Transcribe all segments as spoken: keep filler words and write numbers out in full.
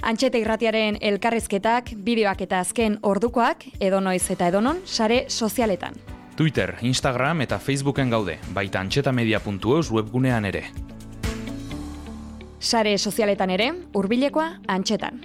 Antxeta irratiaren elkarrizketak, bideoak eta azken ordukoak, edonoiz eta edonon, sare sozialetan. Twitter, Instagram eta Facebooken gaude, baita antxetamedia puntu eus webgunean ere. Sare sozialetan ere, hurbilekoa Antxetan.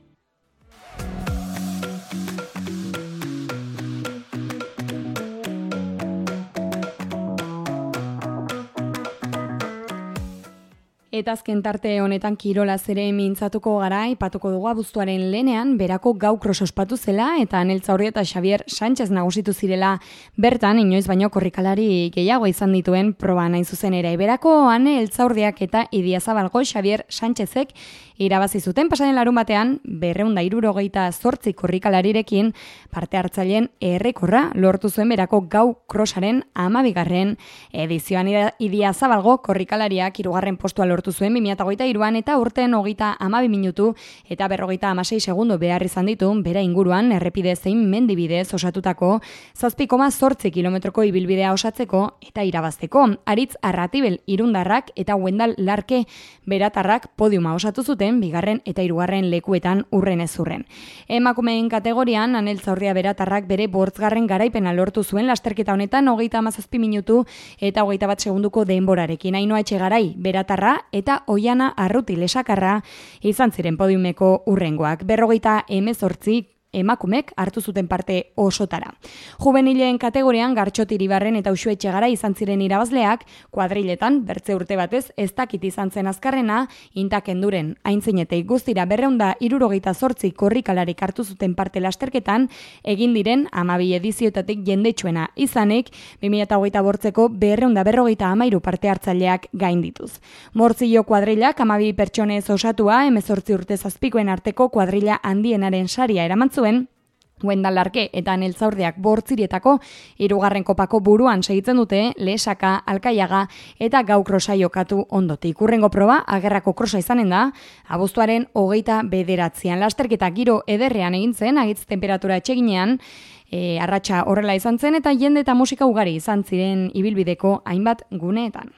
Eta azken tarte honetan kirolaz ere mintzatuko gara, ipatuko dugu abuztuaren lehenean, berako gau cross ospatu zela, eta Aneltza Urria eta Xabier Sánchez nagusitu zirela bertan, inoiz baino korrikalari gehiago izan dituen proba nahi zuzen ere. Berako Aneltza Urriak eta Idiazabalgo Xabier Sánchezek irabazi zuten pasaden larun batean, berrehun eta hirurogeita zortzi korrikalarirekin parte hartzaileen errekorra lortu zuen berako gau crossaren hamabigarren edizioan. Idiazabalgo korrikalariak hirugarren postua lortu zuen bi mila hogeita hiruan eta urten hogeita hamabi minutu eta berrogeita hamasei segundo behar izan ditu bera inguruan errepide zein mendibidez osatutako zazpi koma zortzi kilometroko ibilbidea osatzeko eta irabazteko. Aritz Arratibel irundarrak eta Wendal Larke beratarrak podiuma osatu zuten bigarren eta hirugarren lekuetan urren ez urren. Emakumeen kategorian Aneltza Urria beratarrak bere bortzgarren garaipena lortu zuen lasterketa honetan hogeita hamazazpi minutu eta hogeita bat segunduko denborarekin. Ainhoa Etxegarai beratarra eta Oiana Arruti lesakarra izan ziren podiumeko urrengoak. Berrogeita hemezortzi emakumek hartu zuten parte osotara. Juvenileen kategorian Gartxot Iribarren eta Uxue Etxegara izan ziren irabazleak, kuadriletan bertze urte batez ez dakit izan zen azkarrena, intakenduren aintzinetei guztira berreunda irurogeita zortzi korrikalarik hartu zuten parte lasterketan, egin diren hamabi edizioetatik jendetsuena izanik, bi mila hogeita bortzeko berreunda berrogeita hamairu parte hartzaileak gaindituz. Mortzillo kuadrilak hamabi pertsonez osatua, hemezortzi urte zazpikoen arteko kuadrila handienaren saria eraman zuen, Wendal Larke eta Aneltza Urriak bortzirietako hirugarren kopako buruan segitzen dute Lesaka, Alkaiaga eta gau krosa jokatu ondotik. Hurrengo proba Agerrako krosa izanen da, abuztuaren hogeita bederatzian. Lasterketa giro ederrean egin zen, agitz temperatura etxeginean, e, arratsa horrela izan zen eta jende eta musika ugari izan ziren ibilbideko hainbat guneetan.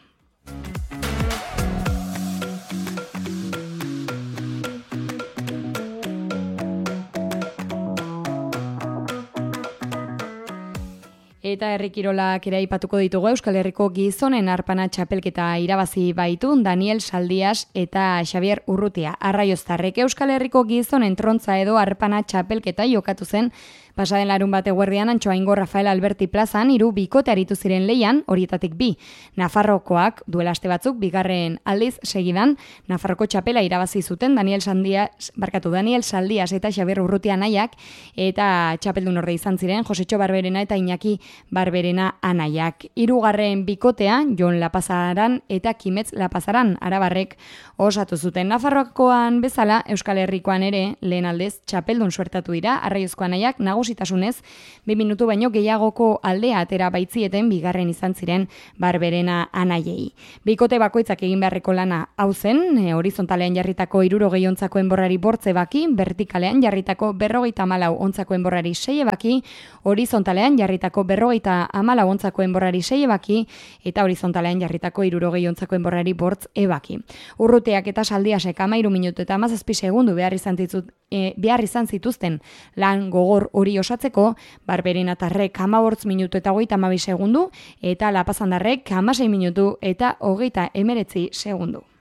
Eta herrikirolak ere aipatuko ditugu Euskal Herriko gizonen arpana txapelketa irabazi baitu Daniel Saldias eta Xabier Urrutia. Arraioztarrek Euskal Herriko gizonen trontza edo arpana txapelketa jokatu zen pasaden larun bate guerdian Antxoaingo Rafael Alberti plazan hiru bikote aritu ziren leian, horietatik bi. Nafarrokoak duela aste batzuk bigarren aldiz segidan Nafarroko txapela irabazi zuten Daniel Saldias, barkatu Daniel Saldias eta Xabier Urrutia anaiak eta txapeldun orde izan ziren Josetxo Barberena eta Iñaki Barberena anaiak. Hirugarren bikotea Jon Lapazaran eta Kimetz Lapazaran arabarrek osatu zuten. Nafarrokoan bezala Euskal Herrikoan ere lehen aldez txapeldun suertatu dira Arraiozko anaiak nagusitasunez bi minutu baino gehiagoko aldea atera baitzieten bigarren izan ziren Barberena anaiei. Bikote bakoitzak egin beharreko lana hau zen, e, horizontalean jarritako hirurogei ontzako enborrari bortze baki, vertikalean jarritako berrogeita hamalau ontzako enborrari sei ebaki, horizontalean jarritako berrogeita hamalau ontzako enborrari sei ebaki eta horizontalean jarritako hirurogei ontzako enborrari bortz ebaki. Urruteak eta Saldiasek hamairu minutu eta hamazazpi segundu behar izan zitut, e, behar izan zituzten lan gogor hori osatzeko, Barberenatarrek hamabortz minutu eta hogeita hamabi segundu eta Lapazandarrek hamasei minutu eta hogeita hemeretzi segundu.